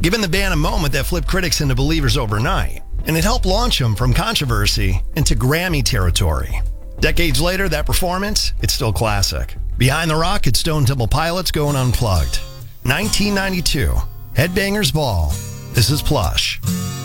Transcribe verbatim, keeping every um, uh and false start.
giving the band a moment that flipped critics into believers overnight, and it helped launch them from controversy into Grammy territory. Decades later, that performance, it's still classic. Behind the Rock at Stone Temple Pilots going unplugged. nineteen ninety-two, Headbangers Ball. This is Plush.